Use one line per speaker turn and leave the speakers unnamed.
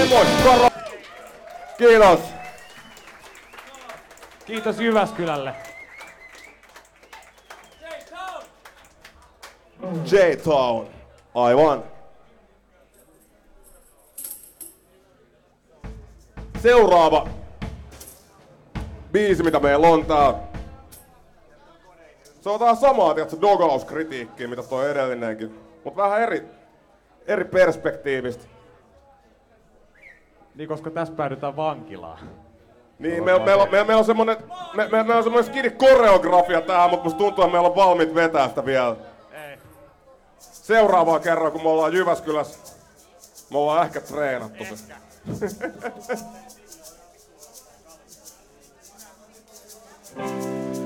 Karo. Kiitos.
Kiitos Jyväskylälle.
J-Town. Aivan. Seuraava biisi, mitä meillä on tää. Se on taas samaa, tiiätkö, dogauskritiikkiä, mitä toi edellinenkin. Mut vähän eri perspektiivistä.
Niin, koska tässä päädytään vankilaan.
Niin, meillä on semmonen skidi-koreografia tähän, mutta musta tuntuu, että meillä on valmiit vetää sitä vielä.
Ei.
Seuraavaa kerran, kun me ollaan Jyväskylässä, me ollaan ehkä treenattu se.